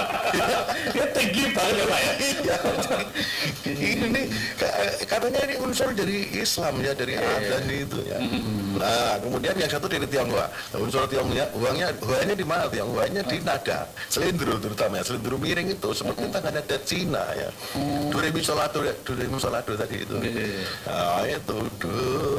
Dia tinggi banget ya Pak ya. Ini katanya ini unsur dari Islam ya, dari adzan itu ya. Nah kemudian yang satu dari Tionghoa, unsur Tionghoa huanya di mana? Tionghoanya di nada selindro, terutama ya selindro miring itu seperti tangannya ada Cina ya. Do re mi sol la do tadi itu. Nah itu do